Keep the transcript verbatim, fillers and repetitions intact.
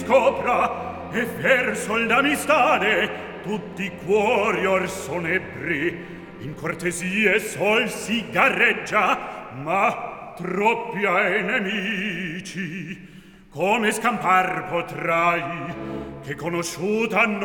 scopra e verso l'amistade tutti cuori or son ebbri, in cortesie sol si garreggia, ma troppi ai nemici come scampar potrai che conosciuta